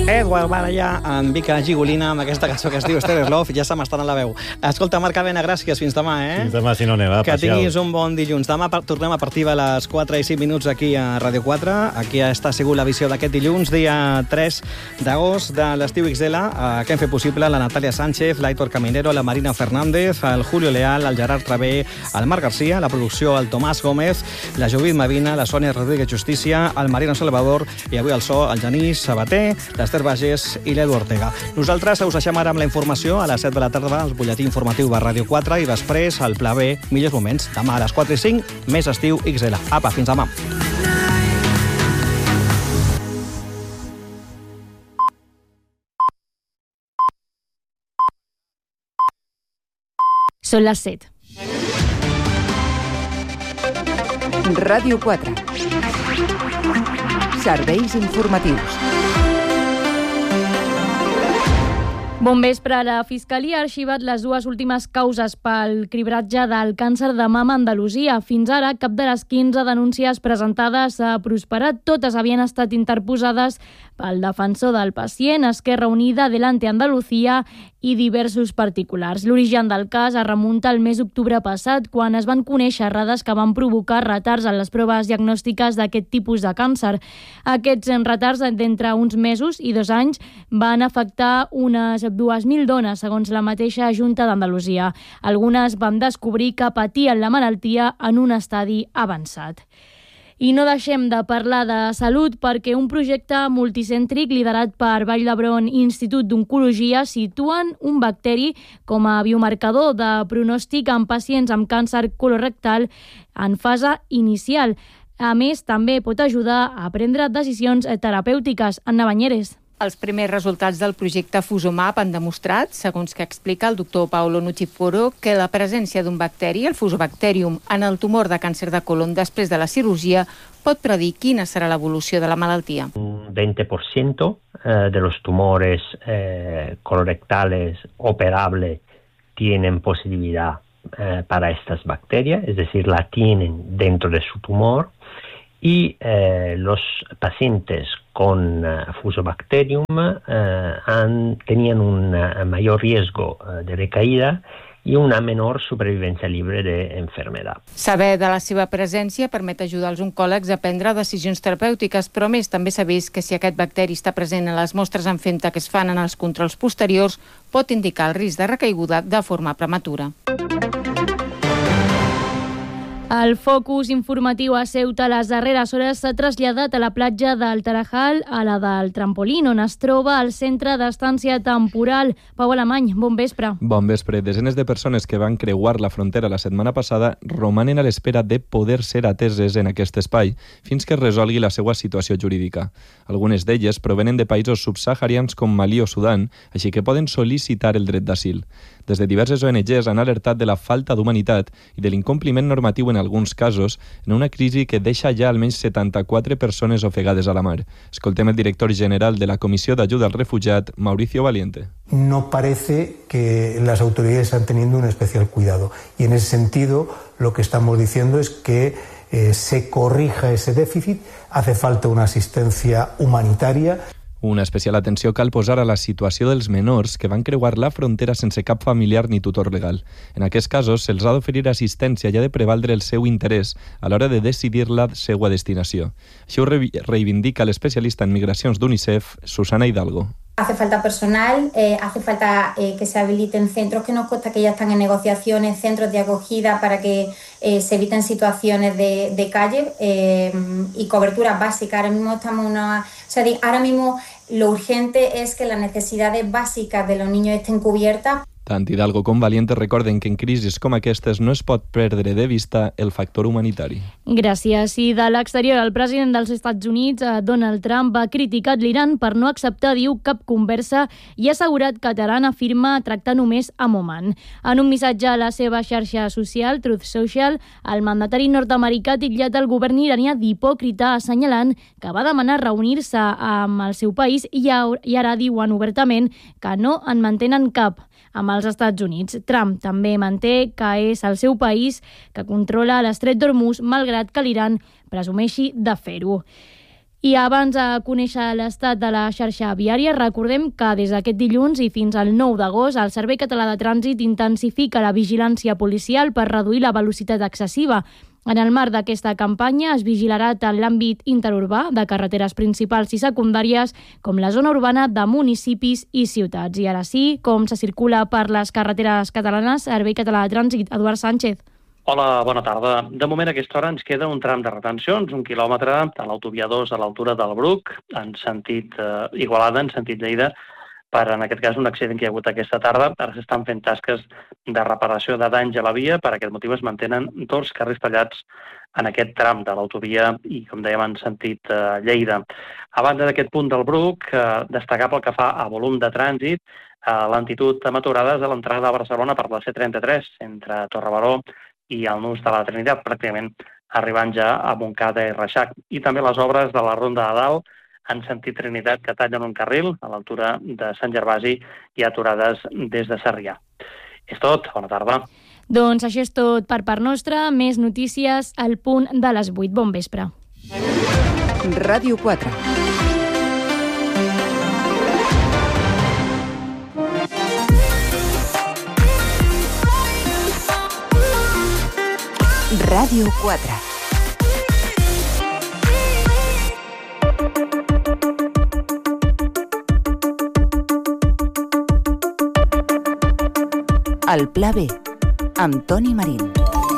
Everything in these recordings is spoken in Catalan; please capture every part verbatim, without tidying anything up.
Edward Baralla en Vika Gigolina amb aquesta cançó que es diu Stereo Love, ja se m'està en la veu. Escolta, Marc Avena, gràcies, fins demà, eh? Fins demà, si no neva, que tinguis un bon dilluns. Demà tornem a partir de les quatre i cinc minuts aquí a Ràdio quatre. Aquí està sigut la visió d'aquest dilluns, dia tres d'agost de l'estiu X L, que hem fet possible la Natàlia Sánchez, l'Aitor Caminero, la Marina Fernández, el Julio Leal, el Gerard Travé, el Marc Garcia, la producció el Tomàs Gómez, la Judit Mavina, la Sònia Rodríguez Justícia, el Marino Salvador i avui al so el Genís Sabater, l'Ester Bagés i l'Edu Ortega. Nosaltres us deixem ara amb la informació a les set de la tarda, el butlletí informatiu de Ràdio quatre i després el Pla B, millors moments. Demà a les quatre i cinc, més estiu X L. Apa, fins demà. Són les set. Ràdio quatre. Serveis informatius. Bon vespre. La Fiscalia ha arxivat les dues últimes causes pel cribratge del càncer de mama a Andalusia. Fins ara, cap de les quinze denúncies presentades ha prosperat. Totes havien estat interposades pel defensor del pacient, Esquerra Unida, Delante Andalucía i diversos particulars. L'origen del cas es remunta al mes d'octubre passat, quan es van conèixer errades que van provocar retards en les proves diagnòstiques d'aquest tipus de càncer. Aquests retards d'entre uns mesos i dos anys van afectar unes dues mil dones, segons la mateixa Junta d'Andalusia. Algunes van descobrir que patien la malaltia en un estadi avançat. I no deixem de parlar de salut perquè un projecte multicèntric liderat per Vall d'Hebron Institut d'Oncologia situen un bacteri com a biomarcador de pronòstic en pacients amb càncer colorectal en fase inicial. A més, també pot ajudar a prendre decisions terapèutiques. Anna Banyeres. Els primers resultats del projecte Fusomap han demostrat, segons que explica el doctor Paolo Nuciforo, que la presència d'un bacteri, el Fusobacterium, en el tumor de càncer de colon després de la cirurgia pot predir quina serà l'evolució de la malaltia. Un veinte por ciento de los tumores eh, colorectales operables tienen posibilidad eh, para estas bacterias, es decir, la tienen dentro de su tumor. Y eh, los pacientes con uh, Fusobacterium uh, han, tenían un uh, mayor riesgo uh, de recaída i una menor supervivència libre d'enfermedad. Saber de la seva presència permet ajudar els oncòlegs a prendre decisions terapèutiques, però més també s'ha vist que si aquest bacteri està present en les mostres en femta que es fan en els controls posteriors, pot indicar el risc de recaiguda de forma prematura. El focus informatiu a Ceuta a les darreres hores s'ha traslladat a la platja del Tarajal, a la del Trampolín, on es troba el centre d'estància temporal. Pau Alemany, bon vespre. Bon vespre. Desenes de persones que van creuar la frontera la setmana passada romanen a l'espera de poder ser ateses en aquest espai fins que es resolgui la seva situació jurídica. Algunes d'elles provenen de països subsaharians com Malí o Sudan, així que poden sol·licitar el dret d'asil. Des de diverses O N Ges han alertat de la falta d'humanitat i de l'incompliment normatiu en alguns casos en una crisi que deixa ja almenys setanta-quatre persones ofegades a la mar. Escoltem el director general de la Comissió d'Ajuda al Refugiat, Mauricio Valiente. No parece que las autoridades están teniendo un especial cuidado y en ese sentido lo que estamos diciendo es que eh, se corrija ese déficit, hace falta una asistencia humanitaria. Una especial atenció cal posar a la situació dels menors que van creuar la frontera sense cap familiar ni tutor legal. En aquests casos, se'ls ha d'oferir assistència i ha de prevaldre el seu interès a l'hora de decidir la seva destinació. Això ho reivindica l'especialista en migracions d'UNICEF, Susana Hidalgo. Hace falta personal, eh, hace falta eh, que se habiliten centros, que nos consta que ya están en negociaciones, centros de acogida para que eh, se eviten situaciones de, de calle eh, y cobertura básica. Ahora mismo estamos en una, o sea, ahora mismo lo urgente es que las necesidades básicas de los niños estén cubiertas. Tant Hidalgo com Valiente recorden que en crisis com aquestes no es pot perdre de vista el factor humanitari. Gràcies. I de l'exterior, el president dels Estats Units, Donald Trump, ha criticat l'Iran per no acceptar, diu, cap conversa i ha assegurat que Teheran afirma tractar només amb Oman. En un missatge a la seva xarxa social, Truth Social, el mandatari nord-americà ha titllat el govern iranià d'hipòcrita, assenyalant que va demanar reunir-se amb el seu país i ara diuen obertament que no en mantenen cap amb els Estats Units. Trump també manté que és el seu país que controla l'estret d'Hormuz, malgrat que l'Iran presumeixi de fer-ho. I abans de conèixer l'estat de la xarxa viària, recordem que des d'aquest dilluns i fins al nou d'agost el Servei Català de Trànsit intensifica la vigilància policial per reduir la velocitat excessiva. En el marc d'aquesta campanya es vigilarà tant l'àmbit interurbà de carreteres principals i secundàries com la zona urbana de municipis i ciutats. I ara sí, com se circula per les carreteres catalanes, Servei Català de Trànsit, Eduard Sánchez. Hola, bona tarda. De moment a aquesta hora ens queda un tram de retencions, un quilòmetre a l'autovia dos a l'altura del Bruc, en sentit eh, Igualada, en sentit Lleida, per, en aquest cas, un accident que hi ha hagut aquesta tarda. Ara s'estan fent tasques de reparació de danys a la via. Per aquest motiu es mantenen dos carrils tallats en aquest tram de l'autovia i, com dèiem, en sentit eh, Lleida. A banda d'aquest punt del Bruc, eh, destacar pel que fa a volum de trànsit, eh, lentitud amb aturades a l'entrada a Barcelona per la C trenta-tres, entre Torrebaró i el nus de la Trinitat, pràcticament arribant ja a Montcada i Reixac. I també les obres de la Ronda de Dalt, en sentit Trinitat, que tallen un carril a l'altura de Sant Gervasi i aturades des de Sarrià. És tot, bona tarda. Doncs això és tot per part nostra. Més notícies al punt de les vuit. Bon vespre. Ràdio quatre. Ràdio quatre. El Pla B, amb Toni Marín.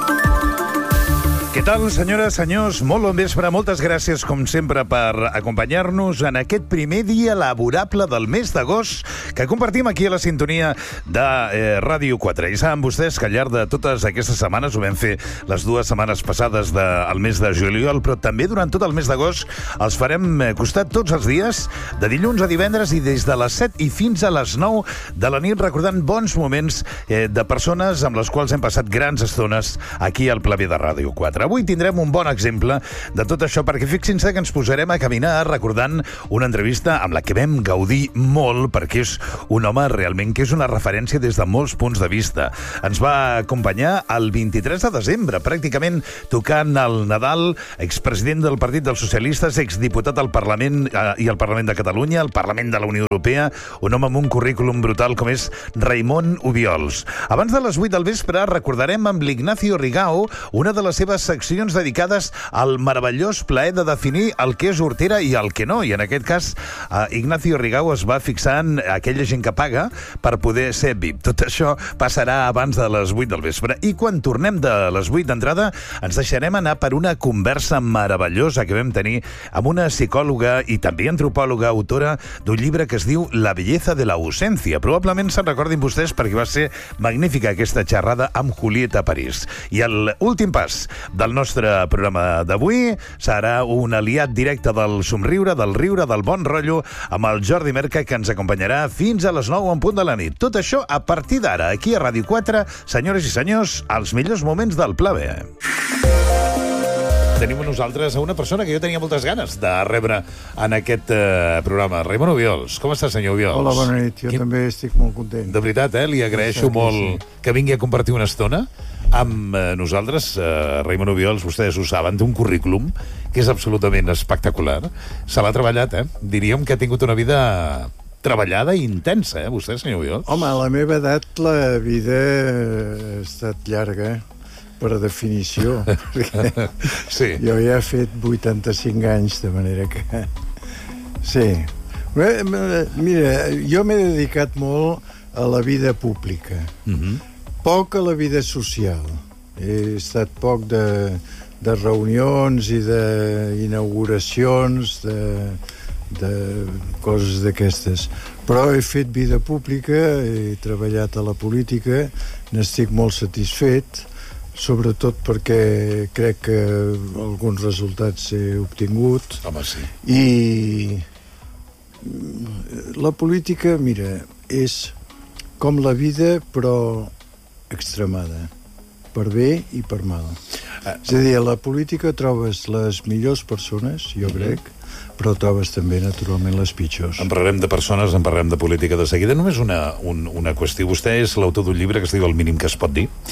Què tal, senyores, senyors? Molt bon vespre. Moltes gràcies, com sempre, per acompanyar-nos en aquest primer dia laborable del mes d'agost que compartim aquí a la sintonia de eh, Ràdio quatre. I saben vostès que al llarg de totes aquestes setmanes, ho vam fer les dues setmanes passades del de, mes de juliol, però també durant tot el mes d'agost els farem costat tots els dies, de dilluns a divendres i des de les set i fins a les nou de la nit, recordant bons moments eh, de persones amb les quals hem passat grans estones aquí al Pla B de Ràdio quatre. Avui tindrem un bon exemple de tot això, perquè fixin-se que ens posarem a caminar recordant una entrevista amb la que vam gaudir molt, perquè és un home realment que és una referència des de molts punts de vista. Ens va acompanyar el vint-i-tres de desembre, pràcticament tocant el Nadal, expresident del Partit dels Socialistes, exdiputat al Parlament eh, i al Parlament de Catalunya, al Parlament de la Unió Europea, un home amb un currículum brutal com és Raimon Obiols. Abans de les vuit del vespre recordarem amb l'Ignacio Rigao una de les seves seccions dedicades al meravellós plaer de definir el que és hortera i el que no. I en aquest cas, eh, Ignacio Rigao es va fixar en aquella gent que paga per poder ser V I P. Tot això passarà abans de les vuit del vespre. I quan tornem de les vuit d'entrada, ens deixarem anar per una conversa meravellosa que vam tenir amb una psicòloga i també antropòloga, autora d'un llibre que es diu La belleza de la ausencia. Probablement se'n recordin vostès perquè va ser magnífica aquesta xerrada amb Julieta París. I l'últim pas del nostre programa d'avui serà un aliat directe del somriure, del riure, del bon rotllo, amb el Jordi Merca, que ens acompanyarà fins a les nou en punt de la nit. Tot això a partir d'ara, aquí a Ràdio quatre, senyores i senyors, els millors moments del Pla B. Tenim amb nosaltres a una persona que jo tenia moltes ganes de rebre en aquest eh, programa. Raimon Obiols. Com està, senyor Obiols? Hola, bona nit. Jo Quin... també estic molt content. De veritat, eh? Li agraeixo sí, molt sí. que vingui a compartir una estona amb eh, nosaltres. Eh, Raimon Obiols, vostès ho saben, té un currículum que és absolutament espectacular. Se l'ha treballat, eh? Diríem que ha tingut una vida treballada i intensa, eh, vostè, senyor Obiols? Home, a la meva edat la vida ha estat llarga, per definició. Sí. Jo ja he fet vuitanta-cinc anys, de manera que... Sí. Mira, jo m'he dedicat molt a la vida pública. Uh-huh. Poc a la vida social. He estat poc de, de reunions i d'inauguracions, de, de coses d'aquestes. Però he fet vida pública, he treballat a la política, n'estic molt satisfet, sobretot perquè crec que alguns resultats he obtingut. Home, sí. I la política, mira, és com la vida, però extremada, per bé i per mal. Ah. És a dir, a la política trobes les millors persones, jo crec, però trobes també, naturalment, les pitjors. En parlarem de persones, en parlarem de política de seguida. Només una, un, una qüestió. Vostè és l'autor d'un llibre que es diu El mínim que es pot dir,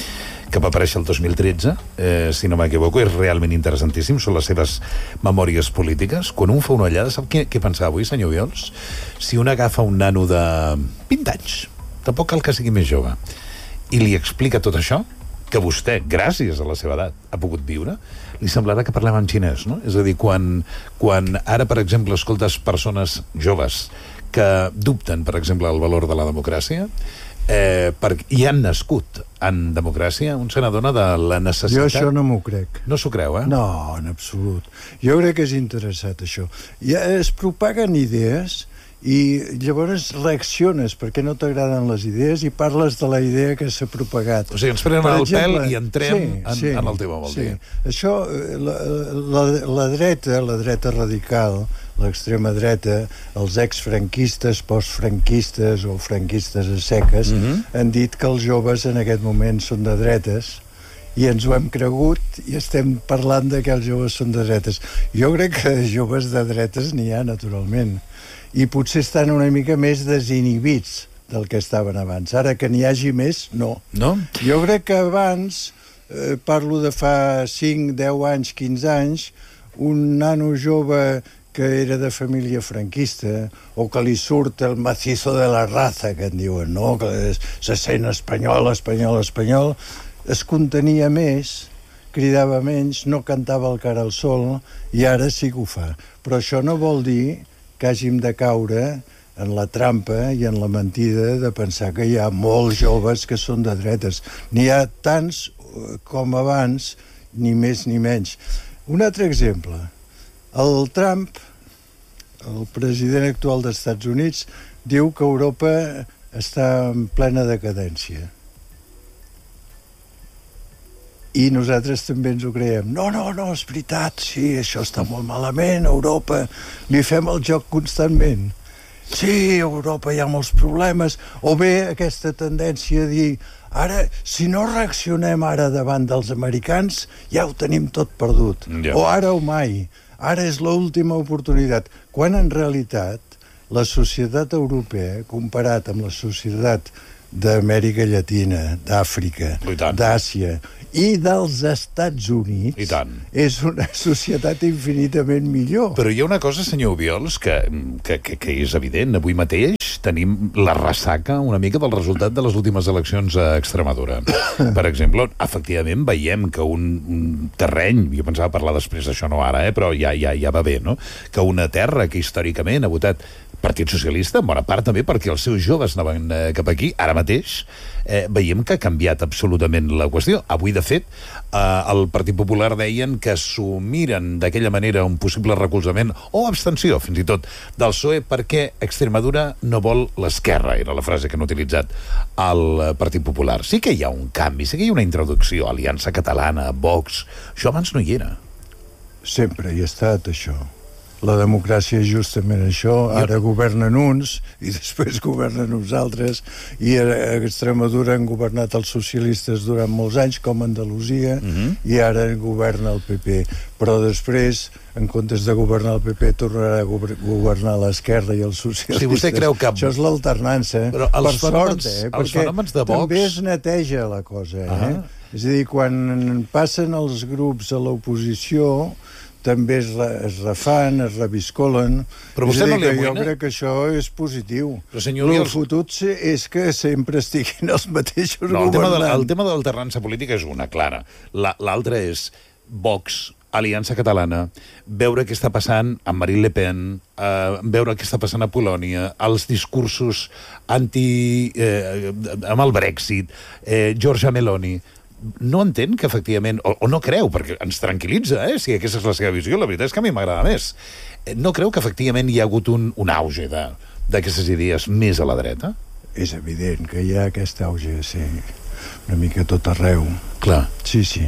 que va aparèixer el dos mil tretze, eh, si no m'equivoco, és realment interessantíssim, són les seves memòries polítiques. Quan un fa una ullada, sap què, què pensava avui, senyor Viols? Si un agafa un nano de vint anys, tampoc cal que sigui més jove, i li explica tot això, que vostè, gràcies a la seva edat, ha pogut viure, li semblarà que parlem en xinès, no? És a dir, quan, quan ara, per exemple, escoltes persones joves que dubten, per exemple, el valor de la democràcia, eh, per, i han nascut en democràcia, un se n'adona de la necessitat... Jo això no m'ho crec. No s'ho creu, eh? No, en absolut. Jo crec que és interessat, això. Ja es propaguen idees i llavors reacciones perquè no t'agraden les idees i parles de la idea que s'ha propagat. O sigui, ens prenen el pèl i entrem sí, en, sí, en el tema, vol sí. dir. Això, la, la, la dreta, la dreta radical, l'extrema dreta, els exfranquistes, postfranquistes o franquistes a seques, mm-hmm. han dit que els joves en aquest moment són de dretes i ens ho hem cregut i estem parlant de que els joves són de dretes. Jo crec que joves de dretes n'hi ha, naturalment, i potser estan una mica més desinhibits del que estaven abans. Ara que n'hi hagi més, no. No? Jo crec que abans, eh, parlo de fa cinc, deu anys, quinze anys, un nano jove que era de família franquista o que li surt el macizo de la raza, que en diuen, no? Que se sent espanyol, espanyol, espanyol, es contenia més, cridava menys, no cantava el cara al sol, i ara sí que ho fa. Però això no vol dir que hàgim de caure en la trampa i en la mentida de pensar que hi ha molts joves que són de dretes. N'hi ha tants com abans, ni més ni menys. Un altre exemple. El Trump, el president actual dels Estats Units, diu que Europa està en plena decadència. I nosaltres també ens ho creiem. No, no, no, és veritat, sí, això està molt malament, Europa, li fem el joc constantment. Sí, a Europa hi ha molts problemes. O bé aquesta tendència a dir, ara, si no reaccionem ara davant dels americans, ja ho tenim tot perdut. Ja. O ara o mai. Ara és l'última oportunitat. Quan en realitat la societat europea, comparat amb la societat d'Amèrica Llatina, d'Àfrica, d'Àsia i dels Estats Units, I tant. és una societat infinitament millor. Però hi ha una cosa, senyor Obiols, que, que, que, que és evident. Avui mateix tenim la ressaca una mica del resultat de les últimes eleccions a Extremadura. Per exemple, efectivament veiem que un, un terreny, jo pensava parlar després d'això, no ara, eh, però ja, ja, ja va bé, no? Que una terra que històricament ha votat Partit Socialista, en bona part també perquè els seus joves anaven eh, cap aquí, ara mateix eh, veiem que ha canviat absolutament la qüestió. Avui, de fet, eh, el Partit Popular deien que s'ho miren d'aquella manera un possible recolzament o abstenció, fins i tot, del P S O E perquè Extremadura no vol l'esquerra, era la frase que han utilitzat al Partit Popular. Sí que hi ha un canvi, sí que hi ha una introducció, Aliança Catalana, Vox, això abans no hi era. Sempre hi ha estat, això. La democràcia és justament això. Ara governen uns i després governen uns altres, i a Extremadura han governat els socialistes durant molts anys, com a Andalusia, uh-huh. i ara governa el P P. Però després, en comptes de governar el P P, tornarà a governar l'esquerra i els socialistes. Si vostè creu que... Això és l'alternança, eh? Per sort, eh? Perquè de Vox... també es neteja la cosa, eh? Uh-huh. És a dir, quan passen els grups a l'oposició, també es, re, es refan, es reviscolen. Però vostè no li amoïna? Jo crec que això és positiu. Però senyor el Viols... fotut és que sempre estiguin els mateixos no, el governant. Tema de, el tema de l'alternança política és una, clara. L'altra és Vox, Aliança Catalana, veure què està passant amb Marine Le Pen, eh, veure què està passant a Polònia, els discursos anti... Eh, amb el Brexit, eh, Giorgia Meloni... No entén que, efectivament, o, o no creu, perquè ens tranquil·litza, eh, si aquesta és la seva visió, la veritat és que a mi m'agrada més. No creu que, efectivament, hi ha hagut un, un auge d'aquestes idees més a la dreta? És evident que hi ha aquest auge, sí, una mica tot arreu. Clar. Sí, sí.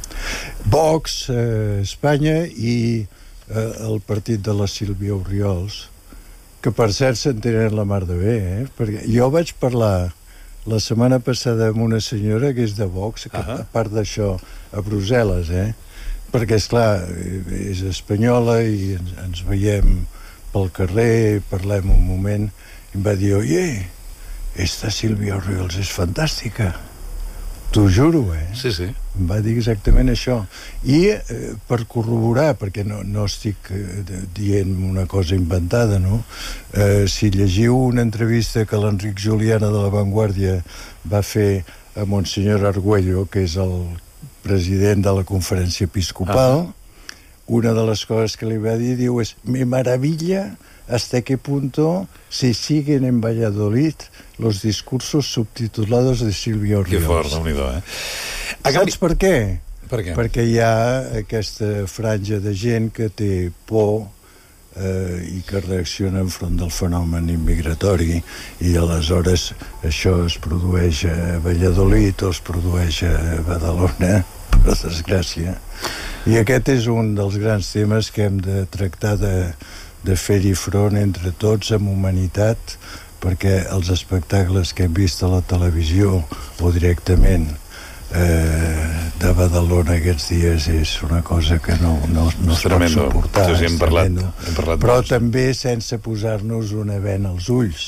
Vox, eh, Espanya i eh, el partit de la Sílvia Orriols, que per cert s'entenen la mar de bé, eh? Perquè jo vaig parlar la setmana passada amb una senyora que és de Vox, que uh-huh. a part d'això, a Brussel·les, eh? Perquè, esclar, és espanyola i ens, ens veiem pel carrer, parlem un moment, i em va dir, oye, esta Sílvia Orriols és fantàstica. T'ho juro, eh? Sí, sí. Em va dir exactament això. I eh, per corroborar, perquè no, no estic eh, dient una cosa inventada, no? Eh, si llegiu una entrevista que l'Enric Juliana de La Vanguardia va fer a Monsenyor Argüello, que és el president de la Conferència Episcopal, ah. una de les coses que li va dir, diu, és, me maravilla hasta qué punto se siguen en Valladolid los discursos subtitulados de Silvio Ríos. Que fort, déu-n'hi-do, eh? Saps per què? Per què? Perquè hi ha aquesta franja de gent que té por eh, i que reacciona enfront del fenomen immigratori, i aleshores això es produeix a Valladolid o es produeix a Badalona, per desgràcia. I aquest és un dels grans temes que hem de tractar de de fer-hi front entre tots amb humanitat, perquè els espectacles que hem vist a la televisió o directament eh, de Badalona aquests dies és una cosa que no, no, no es pot suportar. Sí, sí, hem parlat, hem parlat però molt. També sense posar-nos una vena als ulls,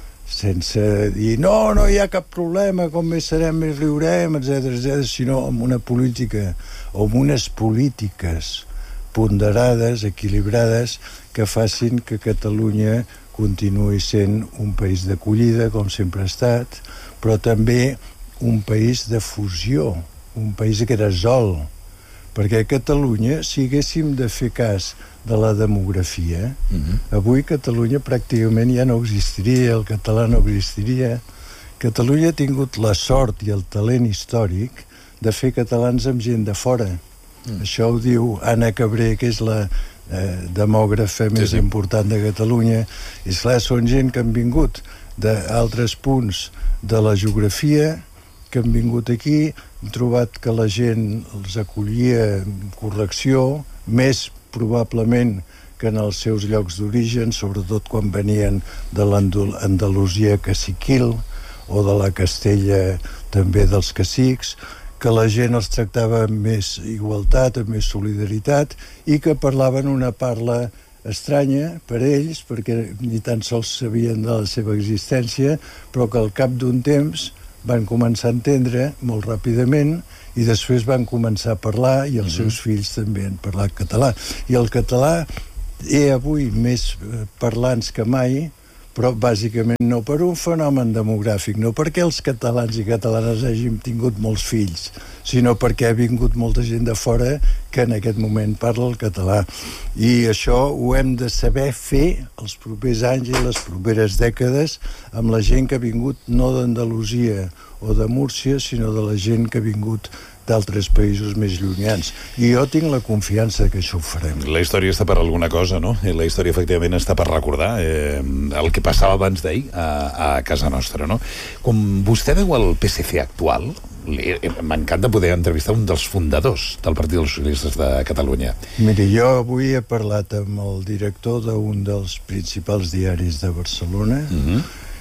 sense dir no, no hi ha cap problema, com més serem més riurem, etcètera, etcètera, sinó amb una política o amb unes polítiques ponderades, equilibrades, que facin que Catalunya continuï sent un país d'acollida, com sempre ha estat, però també un país de fusió, un país gresol, perquè a Catalunya, si haguéssim de fer cas de la demografia, uh-huh. avui Catalunya pràcticament ja no existiria, el català no existiria. Catalunya ha tingut la sort i el talent històric de fer catalans amb gent de fora. Mm. Això ho diu Anna Cabré, que és la eh, demògrafa més sí, sí. important de Catalunya. I esclar, són gent que han vingut d'altres punts de la geografia, que han vingut aquí, han trobat que la gent els acollia amb correcció, més probablement que en els seus llocs d'origen, sobretot quan venien de l'Andalusia caciquil o de la Castella també dels cacics, que la gent els tractava amb més igualtat, amb més solidaritat, i que parlaven una parla estranya per ells, perquè ni tan sols sabien de la seva existència, però que al cap d'un temps van començar a entendre molt ràpidament i després van començar a parlar, i els mm-hmm. seus fills també han parlat català. I el català té avui més parlants que mai, però bàsicament no per un fenomen demogràfic, no perquè els catalans i catalanes hagin tingut molts fills, sinó perquè ha vingut molta gent de fora que en aquest moment parla el català. I això ho hem de saber fer els propers anys i les properes dècades amb la gent que ha vingut no d'Andalusia o de Múrcia, sinó de la gent que ha vingut d'altres països més llunyans. I jo tinc la confiança que això ho farem. La història està per alguna cosa, no? La història, efectivament, està per recordar eh, el que passava abans d'ahir a, a casa nostra, no? Com vostè veu el P S C actual, m'encanta poder entrevistar un dels fundadors del Partit dels Socialistes de Catalunya. Miri, jo avui he parlat amb el director d'un dels principals diaris de Barcelona, uh-huh.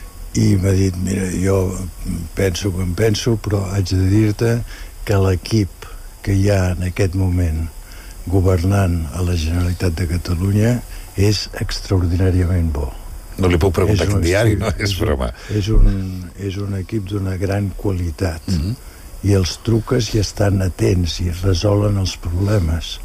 i m'ha dit, mira, jo penso que em penso, però haig de dir-te que l'equip que hi ha en aquest moment governant a la Generalitat de Catalunya és extraordinàriament bo. No li puc preguntar quin diari, no? És broma. És un, és un equip d'una gran qualitat. Mm-hmm. I els truques i estan atents i resolen els problemes.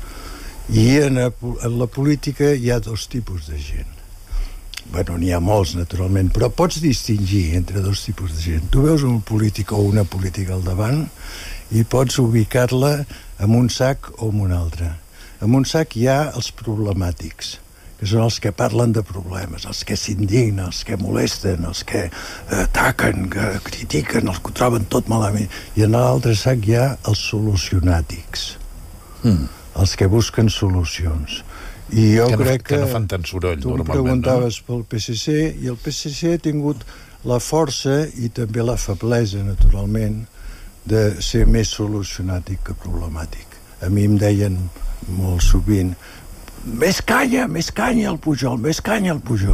I en, a, en la política hi ha dos tipus de gent. Bueno, n'hi ha molts, naturalment, però pots distingir entre dos tipus de gent. Tu veus un polític o una política al davant i pots ubicar-la en un sac o en un altre. En un sac hi ha els problemàtics, que són els que parlen de problemes, els que s'indignen, els que molesten, els que ataquen, que critiquen, els que ho troben tot malament. I en l'altre sac hi ha els solucionàtics, mm. els que busquen solucions. I jo que no, crec que, que no fan tant soroll, tu normalment, preguntaves no? pel P S C, i el P S C ha tingut la força i també la feblesa, naturalment, de ser més solucionàtic que problemàtic. A mi em deien molt sovint, més canya, més canya al Pujol, més canya al Pujol.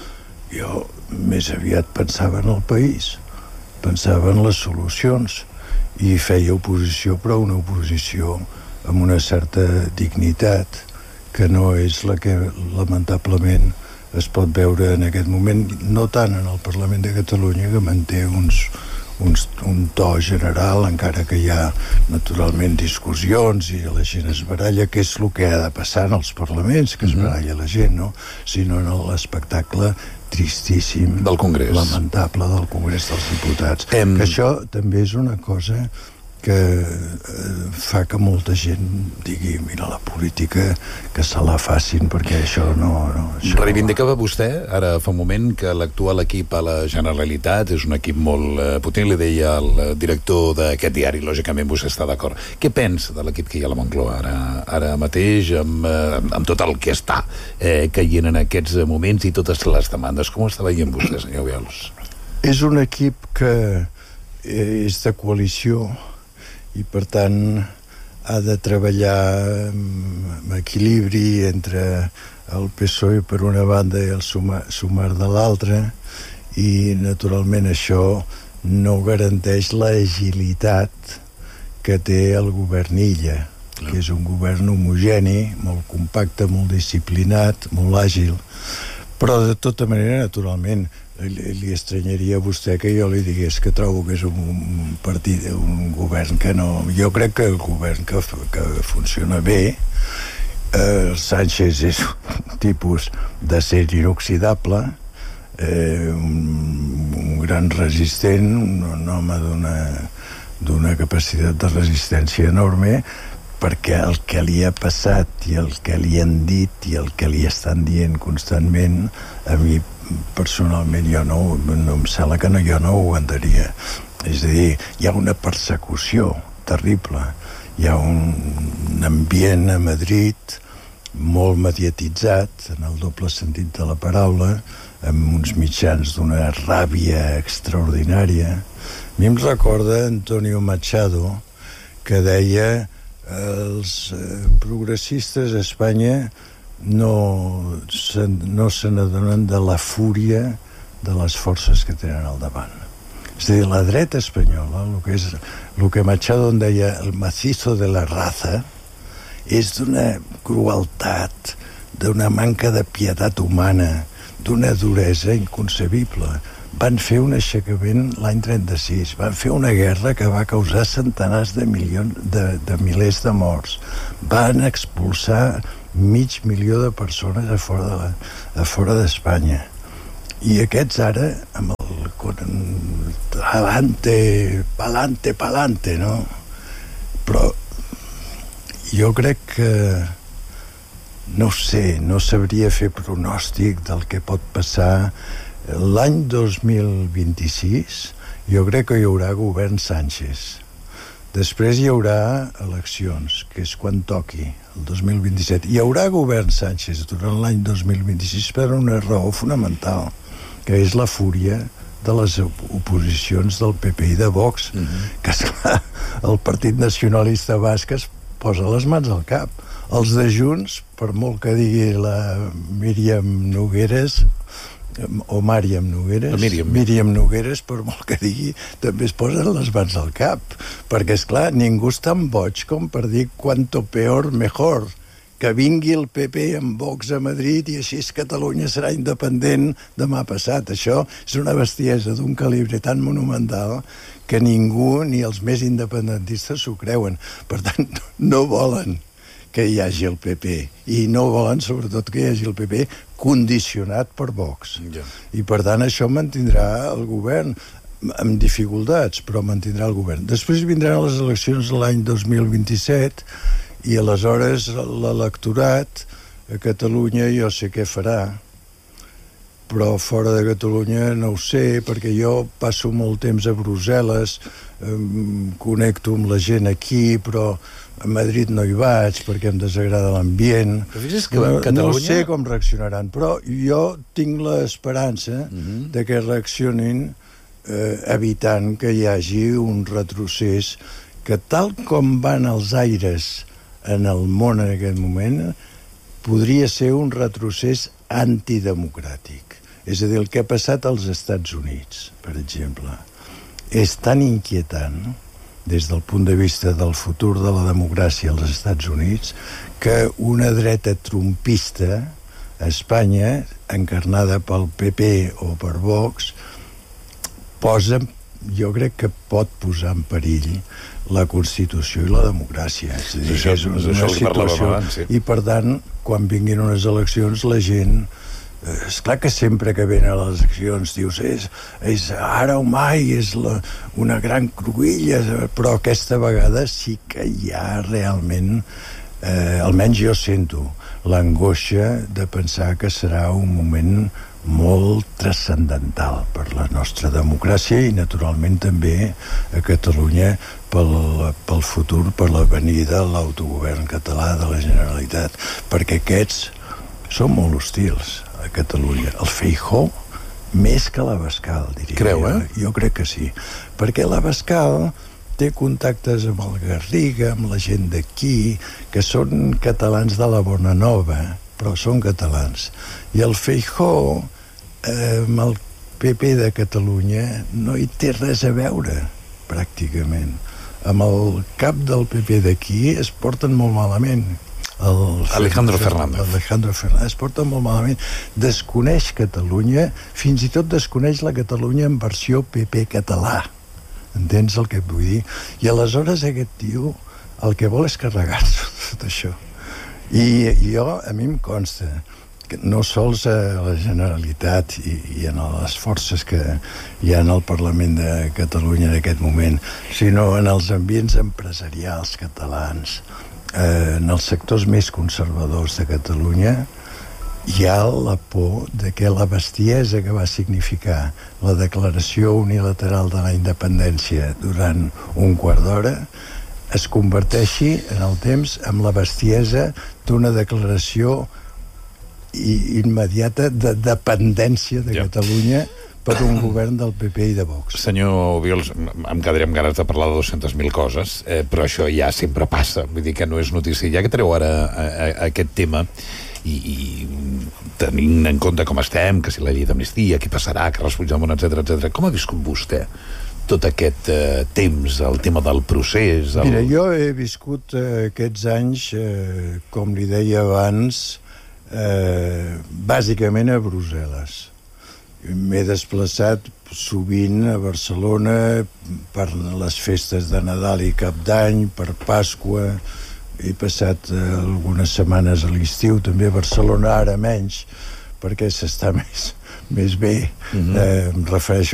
Jo més aviat pensava en el país, pensava en les solucions, i feia oposició, però una oposició amb una certa dignitat, que no és la que lamentablement es pot veure en aquest moment, no tant en el Parlament de Catalunya, que manté uns, un, un to general, encara que hi ha naturalment discussions i la gent es baralla, que és el que ha de passar en els parlaments, que es baralla la gent, no? Sinó en l'espectacle tristíssim del Congrés, lamentable del Congrés dels Diputats. Em... Que això també és una cosa que eh, fa que molta gent digui, mira, la política, que se la facin, perquè això no... no això... Reivindicava vostè, ara fa un moment, que l'actual equip a la Generalitat és un equip molt eh, potent, li deia el director d'aquest diari, lògicament vostè està d'acord. Què pensa de l'equip que hi ha a la Moncloa ara, ara mateix, amb, eh, amb tot el que està eh, caient en aquests moments i totes les demandes? Com està veient vostè, senyor Obiols? És un equip que és de coalició, i per tant ha de treballar amb equilibri entre el P S O E per una banda i el Sumar, sumar de l'altra, i naturalment això no garanteix l'agilitat que té el govern Illa, que és un govern homogeni, molt compacte, molt disciplinat, molt àgil, però de tota manera, naturalment, li, li estranyaria a vostè que jo li digués que trobo que és un partit, un govern que no... Jo crec que el govern que, que funciona bé, eh, Sánchez és un tipus d'acer inoxidable, eh, un, un gran resistent, un, un home d'una d'una capacitat de resistència enorme, perquè el que li ha passat i el que li han dit i el que li estan dient constantment, a mi personalment jo no, no em sembla que no, jo no ho aguantaria. És a dir, hi ha una persecució terrible, hi ha un ambient a Madrid molt mediatitzat, en el doble sentit de la paraula, amb uns mitjans d'una ràbia extraordinària. A mi em recorda Antonio Machado, que deia els eh, progressistes a Espanya no se, no se n'adonen de la fúria de les forces que tenen al davant. És a dir, la dreta espanyola, el que, és, el que Machado en deia el macizo de la raza, és d'una crueltat, d'una manca de pietat humana, d'una duresa inconcebible. Van fer un aixecament l'any trenta-sis, van fer una guerra que va causar centenars de milions de, de milers de morts, van expulsar mig milió de persones a fora de la, a fora d'Espanya, i aquests ara amb el palante, palante, palante, no? Però jo crec que no sé, no sabria fer pronòstic del que pot passar. L'any dos mil vint-i-sis jo crec que hi haurà govern Sánchez. Després hi haurà eleccions, que és quan toqui, el dos mil vint-i-set. Hi haurà govern Sánchez durant l'any dos mil vint-i-sis per una raó fonamental, que és la fúria de les oposicions del P P i de Vox, mm-hmm. que, esclar, el Partit Nacionalista Basc es posa les mans al cap. Els de Junts, per molt que digui la Míriam Nogueres, o Màriam Nogueres, Míriam. Míriam Nogueres, per molt que digui, també es posen les mans al cap, perquè, esclar, ningú és tan boig com per dir quanto peor mejor, que vingui el P P amb Vox a Madrid i així Catalunya serà independent demà passat. Això és una bestiesa d'un calibre tan monumental que ningú, ni els més independentistes, s'ho creuen. Per tant, no volen que hi hagi el P P, i no volen, sobretot, que hi hagi el P P condicionat per Vox. Yeah. I, per tant, això mantindrà el govern amb dificultats, però mantindrà el govern. Després vindran les eleccions l'any dos mil vint-i-set, i aleshores l'electorat a Catalunya jo sé què farà, però fora de Catalunya no ho sé, perquè jo passo molt temps a Brussel·les, eh, connecto amb la gent aquí, però a Madrid no hi vaig perquè em desagrada l'ambient. No, Catalunya... no sé com reaccionaran, però jo tinc l'esperança uh-huh. de que reaccionin eh, evitant que hi hagi un retrocés que, tal com van els aires en el món en aquest moment, podria ser un retrocés antidemocràtic. És a dir, el que ha passat als Estats Units, per exemple, és tan inquietant des del punt de vista del futur de la democràcia als Estats Units que una dreta trumpista a Espanya, encarnada pel P P o per Vox, posa jo crec que pot posar en perill la Constitució i la democràcia. És a dir, això, és una, és una situació, abans, sí. I per tant, quan vinguin unes eleccions, la gent... És clar que sempre que venen les eleccions dius, és, és ara o mai, és la, una gran cruïlla, però aquesta vegada sí que hi ha realment, eh, almenys jo sento, l'angoixa de pensar que serà un moment molt transcendental per la nostra democràcia i naturalment també a Catalunya pel, pel futur, per la venida de l'autogovern català de la Generalitat, perquè aquests són molt hostils a Catalunya. El Feijóo més que l'Abascal, diria. Creu, eh? Jo, jo crec que sí. Perquè l'Abascal té contactes amb el Garriga, amb la gent d'aquí, que són catalans de la Bonanova, però són catalans. I el Feijóo, eh, amb el P P de Catalunya, no hi té res a veure, pràcticament. Amb el cap del P P d'aquí es porten molt malament. El Alejandro Fernández. Alejandro Fernández es porta molt malament. Desconeix Catalunya, fins i tot desconeix la Catalunya en versió P P català. Entens el que et vull dir? I aleshores aquest tio el que vol és carregar-se tot això. I jo, a mi em consta que no sols a la Generalitat i, i en les forces que hi ha en el Parlament de Catalunya en aquest moment, sinó en els ambients empresarials catalans, eh, en els sectors més conservadors de Catalunya, hi ha la por de que la bestiesa que va significar la declaració unilateral de la independència durant un quart d'hora es converteixi en el temps en la bestiesa d'una declaració i immediata de dependència de ja. Catalunya per un govern del P P i de Vox. Senyor Obiols, em quedaré amb ganes de parlar de dues-centes mil coses, eh, però això ja sempre passa, vull dir que no és notícia. Ja que treu ara a, a, a aquest tema i, i tenint en compte com estem, que si la llei d'amnistia, què passarà, que Puigdemont, etcètera, etcètera, com ha viscut vostè tot aquest eh, temps, el tema del procés? El... Mira, jo he viscut eh, aquests anys, eh, com li deia abans, eh, bàsicament a Brussel·les. M'he desplaçat sovint a Barcelona per les festes de Nadal i Cap d'Any, per Pasqua. He passat eh, algunes setmanes a l'estiu, també a Barcelona, ara menys, perquè s'està més, més bé. Mm-hmm. eh, em refereixo